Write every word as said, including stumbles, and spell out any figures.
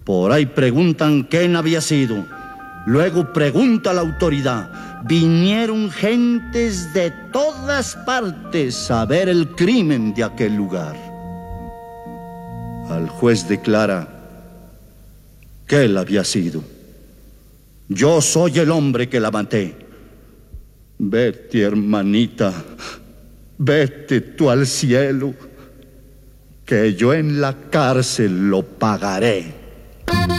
Por ahí preguntan quién había sido. Luego pregunta la autoridad. Vinieron gentes de todas partes a ver el crimen de aquel lugar. Al juez declara que él había sido. Yo soy el hombre que la maté. Vete, hermanita, vete tú al cielo, que yo en la cárcel lo pagaré.